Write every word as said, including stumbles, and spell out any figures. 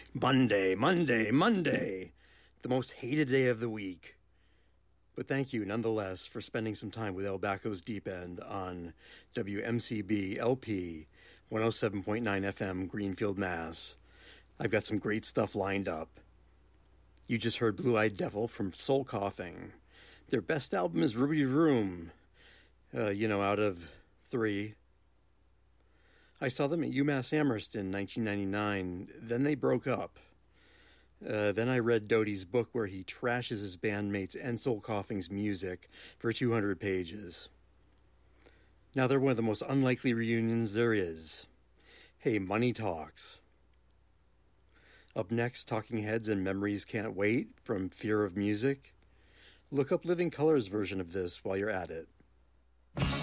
Monday, Monday, Monday. The most hated day of the week. But thank you, nonetheless, for spending some time with El Baco's Deep End on W M C B L P one oh seven point nine F M, Greenfield, Mass. I've got some great stuff lined up. You just heard Blue-Eyed Devil from Soul Coughing. Their best album is Ruby Room, uh, you know, out of three. I saw them at UMass Amherst in nineteen ninety-nine. Then they broke up. Uh, then I read Doty's book where he trashes his bandmates and Soul Coughing's music for two hundred pages. Now they're one of the most unlikely reunions there is. Hey, money talks. Up next, Talking Heads and Memories Can't Wait from Fear of Music. Look up Living Colour's version of this while you're at it.